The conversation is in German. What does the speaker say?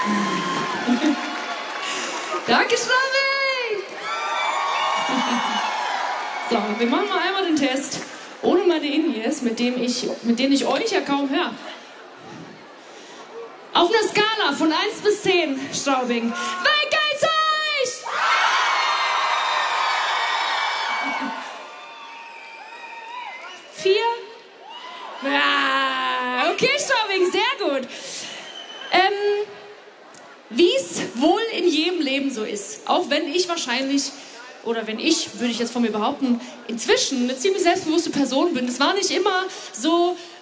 Danke, Straubing! So, wir machen mal einmal den Test. Ohne meine In-Ears, mit denen ich euch ja kaum höre. Auf einer Skala von 1 bis 10, Straubing. Wer geht's euch? 4? Ja, okay, Straubing, sehr gut. Wie es wohl in jedem Leben so ist, auch wenn ich wahrscheinlich, oder wenn ich, würde ich jetzt von mir behaupten, inzwischen eine ziemlich selbstbewusste Person bin. Es war nicht immer so